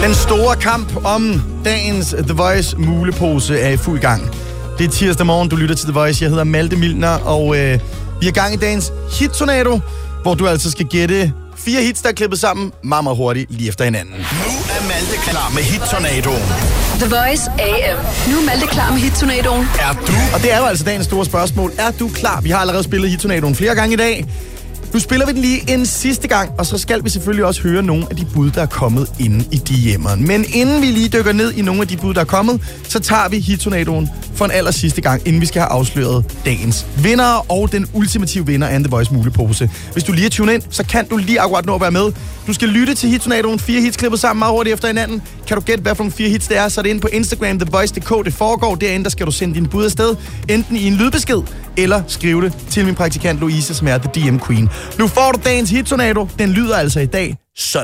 Den store kamp om dagens The Voice mulepose er i fuld gang. Det er tirsdag morgen, du lytter til The Voice. Jeg hedder Malte Milner, og vi er i gang i dagens hit-tornado, hvor du altså skal gætte 4 hits, der er klippet sammen meget, meget hurtigt lige efter hinanden. Nu er Malte klar med hit-tornadoen. The Voice AM. Nu er Malte klar med hit-tornadoen. Er du? Og det er jo altså dagens store spørgsmål. Er du klar? Vi har allerede spillet hit-tornadoen flere gange i dag. Nu spiller vi den lige en sidste gang, og så skal vi selvfølgelig også høre nogle af de bud, der er kommet inde i DM'eren. Men inden vi lige dykker ned i nogle af de bud, der er kommet, så tager vi hit-tornadoen for en aller sidste gang, inden vi skal have afsløret dagens vinder og den ultimative vinder af The Voice mulepose. Hvis du lige er tunet ind, så kan du lige akkurat nå at være med. Du skal lytte til hit-tornadoen, 4 hits klippet sammen meget hurtigt efter hinanden. Kan du gætte, hvad for nogle 4 hits det er, så er det inde på Instagram, thevoice.dk. Det foregår derinde, der skal du sende dine bud afsted, enten i en lydbesked, eller skrive det til min praktikant Louise, som er The DM Queen. Nu får du dagens hit-tornado. Den lyder altså i dag sådan.